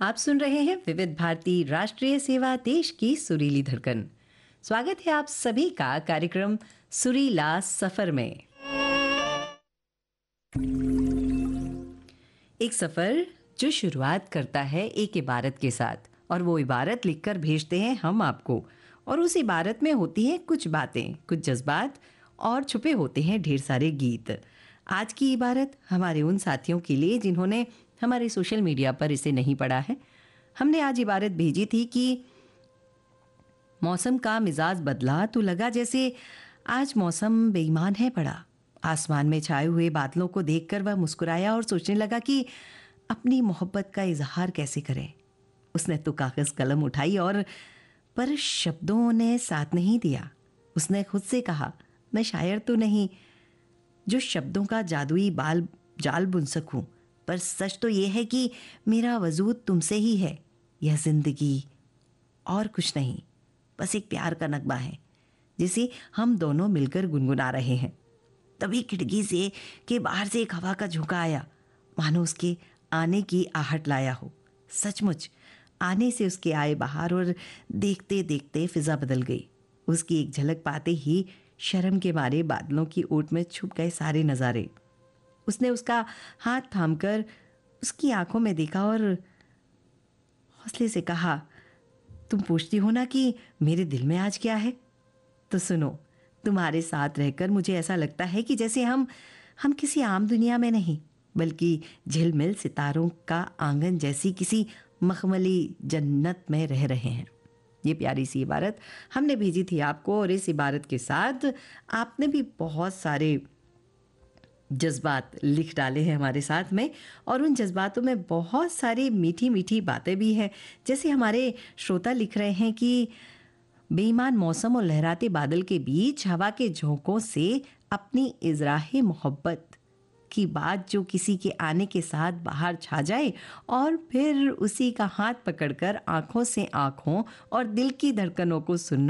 आप सुन रहे हैं विविध भारती राष्ट्रीय सेवा देश की सुरीली धड़कन। स्वागत है आप सभी का कार्यक्रम सुरीला सफर में। एक सफर जो शुरुआत करता है एक इबारत के साथ और वो इबारत लिखकर भेजते हैं हम आपको, और उस इबारत में होती हैं कुछ बातें, कुछ जज्बात और छुपे होते हैं ढेर सारे गीत। आज की इबारत हमारे उन साथियों के लिए जिन्होंने हमारे सोशल मीडिया पर इसे नहीं पढ़ा है। हमने आज इबारत भेजी थी कि मौसम का मिजाज बदला तो लगा जैसे आज मौसम बेईमान है पड़ा। आसमान में छाए हुए बादलों को देखकर वह मुस्कुराया और सोचने लगा कि अपनी मोहब्बत का इजहार कैसे करें। उसने तो कागज कलम उठाई और पर शब्दों ने साथ नहीं दिया। उसने खुद से कहा, मैं शायर तो नहीं जो शब्दों का जादुई जाल बुन सकूं, पर सच तो यह है कि मेरा वजूद तुमसे ही है। यह जिंदगी और कुछ नहीं, बस एक प्यार का नगमा है जिसे हम दोनों मिलकर गुनगुना रहे हैं। तभी खिड़की से के बाहर से एक हवा का झोंका आया, मानो उसके आने की आहट लाया हो। सचमुच आने से उसके आए बाहर, और देखते देखते फिजा बदल गई। उसकी एक झलक पाते ही शर्म के मारे बादलों की ओट में छुप गए सारे नज़ारे। उसने उसका हाथ थामकर उसकी आंखों में देखा और हौसले से कहा, तुम पूछती हो ना कि मेरे दिल में आज क्या है, तो सुनो, तुम्हारे साथ रहकर मुझे ऐसा लगता है कि जैसे हम किसी आम दुनिया में नहीं, बल्कि झिलमिल सितारों का आंगन जैसी किसी मखमली जन्नत में रह रहे हैं। ये प्यारी सी इबारत हमने भेजी थी आपको, और इस इबारत के साथ आपने भी बहुत सारे जज्बात लिख डाले हैं हमारे साथ में, और उन जज्बातों में बहुत सारी मीठी मीठी बातें भी हैं। जैसे हमारे श्रोता लिख रहे हैं कि बेईमान मौसम और लहराते बादल के बीच हवा के झोंकों से अपनी इजराहे मोहब्बत की बात जो किसी के आने के साथ बाहर छा जाए, और फिर उसी का हाथ पकड़कर आंखों से आंखों और दिल की धड़कनों को सुनना